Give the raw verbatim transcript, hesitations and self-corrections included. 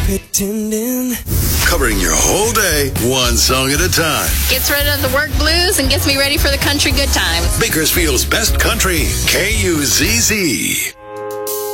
pretending. Covering your whole day, one song at a time. Gets rid of the work blues and gets me ready for the country good times. Bakersfield's best country, K U Z Z.